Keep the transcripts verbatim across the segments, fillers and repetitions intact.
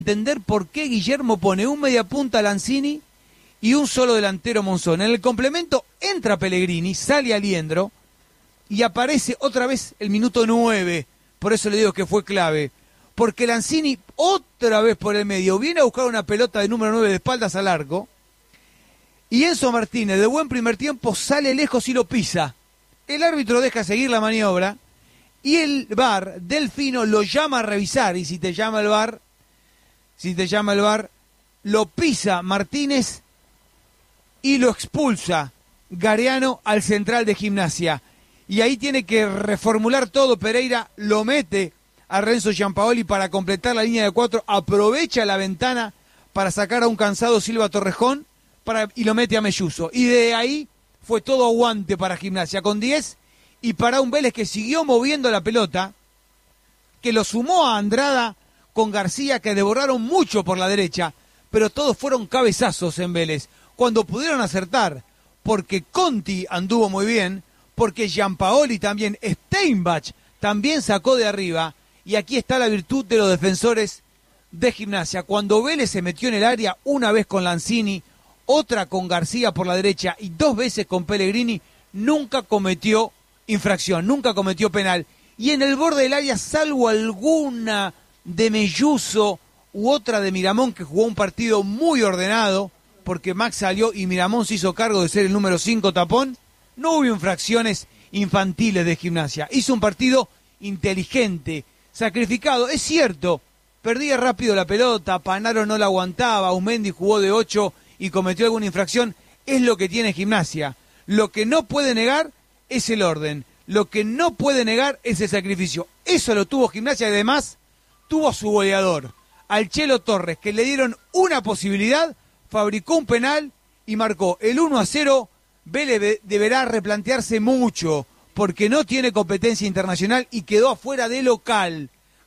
entender por qué Guillermo pone un mediapunta Lanzini y un solo delantero Monzón. En el complemento entra Pellegrini, sale Aliendro y aparece otra vez el minuto nueve. Por eso le digo que fue clave. Porque Lanzini otra vez por el medio viene a buscar una pelota de número nueve de espaldas al arco y Enzo Martínez de buen primer tiempo sale lejos y lo pisa. El árbitro deja seguir la maniobra y el V A R, Delfino, lo llama a revisar y si te llama el V A R, si te llama el V A R, lo pisa Martínez y lo expulsa Gareano al central de Gimnasia. Y ahí tiene que reformular todo Pereira, lo mete a Renzo Giampaoli para completar la línea de cuatro, aprovecha la ventana para sacar a un cansado Silva Torrejón para, y lo mete a Melluso. Y de ahí fue todo aguante para Gimnasia, con diez, y para un Vélez que siguió moviendo la pelota, que lo sumó a Andrada con García, que devoraron mucho por la derecha, pero todos fueron cabezazos en Vélez, cuando pudieron acertar, porque Conti anduvo muy bien, porque Giampaoli también, Steinbach también sacó de arriba, y aquí está la virtud de los defensores de Gimnasia. Cuando Vélez se metió en el área, una vez con Lanzini, otra con García por la derecha y dos veces con Pellegrini, nunca cometió infracción, nunca cometió penal. Y en el borde del área, salvo alguna de Melluso u otra de Miramón, que jugó un partido muy ordenado, porque Max salió y Miramón se hizo cargo de ser el número cinco tapón, no hubo infracciones infantiles de Gimnasia. Hizo un partido inteligente, sacrificado, es cierto, perdía rápido la pelota, Panaro no la aguantaba, Aumendi jugó de ocho y cometió alguna infracción, es lo que tiene Gimnasia. Lo que no puede negar es el orden, lo que no puede negar es el sacrificio. Eso lo tuvo Gimnasia y además tuvo a su goleador, al Chelo Torres, que le dieron una posibilidad, fabricó un penal y marcó el uno a cero. Vélez deberá replantearse mucho, porque no tiene competencia internacional y quedó afuera de local,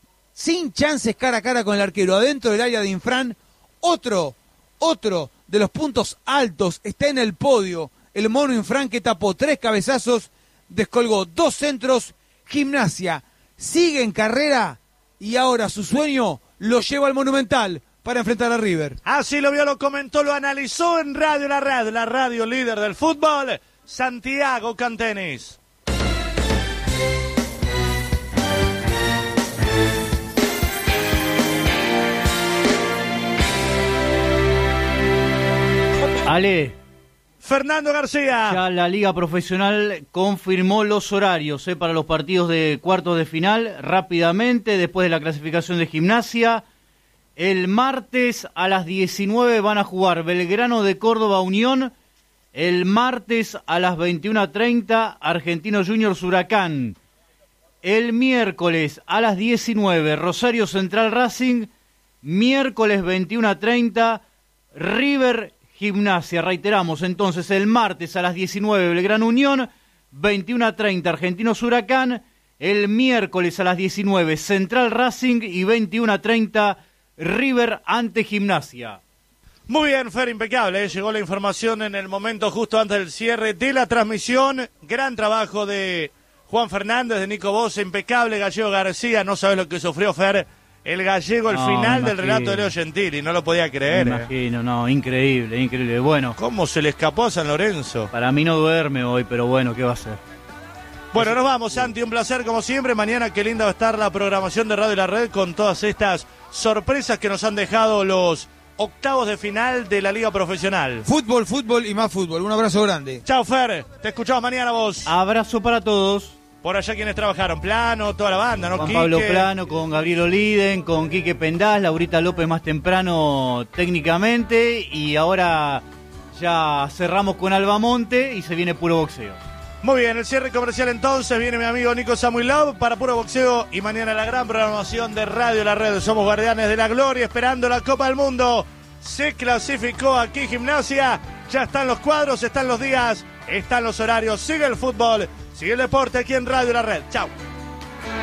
sin chances cara a cara con el arquero, adentro del área de Infran. Otro, otro de los puntos altos está en el podio, el mono Infran, que tapó tres cabezazos, descolgó dos centros. Gimnasia sigue en carrera y ahora su sueño lo lleva al Monumental para enfrentar a River. Así lo vio, lo comentó, lo analizó en Radio La Red, la radio líder del fútbol, Santiago Cantenis. Ale. Fernando García. Ya la Liga Profesional confirmó los horarios eh, para los partidos de cuartos de final rápidamente, después de la clasificación de Gimnasia. El martes a las diecinueve van a jugar Belgrano de Córdoba Unión. El martes a las veintiuna treinta Argentinos Juniors Huracán. El miércoles a las diecinueve Rosario Central Racing. Miércoles veintiuna treinta River Gimnasia. Reiteramos entonces, el martes a las diecinueve Belgrano Unión. veintiuna treinta Argentinos Huracán. El miércoles a las diecinueve Central Racing y veintiuna treinta River ante Gimnasia. Muy bien, Fer, impecable, ¿eh? Llegó la información en el momento justo antes del cierre de la transmisión. Gran trabajo de Juan Fernández, de Nico Bosa, impecable. Gallego García, no sabes lo que sufrió, Fer, el gallego al no, final del relato de Leo Gentili, no lo podía creer. Me imagino, eh. no, increíble, increíble. Bueno, ¿cómo se le escapó a San Lorenzo? Para mí no duerme hoy, pero bueno, ¿qué va a hacer? Bueno, nos vamos, Santi, un placer como siempre. Mañana qué linda va a estar la programación de Radio La Red con todas estas sorpresas que nos han dejado los octavos de final de la Liga Profesional. Fútbol, fútbol y más fútbol. Un abrazo grande. Chao, Fer. Te escuchamos mañana vos. Abrazo para todos. Por allá quienes trabajaron, Plano, toda la banda, ¿no? Juan Quique. Pablo Plano, con Gabriel Oliden, con Quique Pendás, Laurita López más temprano técnicamente, y ahora ya cerramos con Albamonte y se viene puro boxeo. Muy bien, el cierre comercial entonces, viene mi amigo Nico Samuilov para puro boxeo y mañana la gran programación de Radio La Red. Somos guardianes de la gloria esperando la Copa del Mundo. Se clasificó aquí Gimnasia, ya están los cuadros, están los días, están los horarios, sigue el fútbol, sigue el deporte aquí en Radio La Red. Chau.